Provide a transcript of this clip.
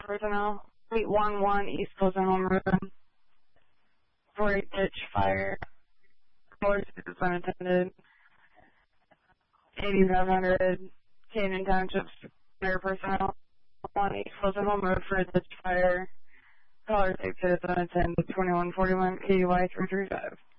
personnel, 811 East Closing Home Road, 48 ditch fire, caller is unattended, 8500 Canyon Township fire personnel, 1 East Closing Home Road for a ditch fire, caller is unattended, 2141 KUI 335.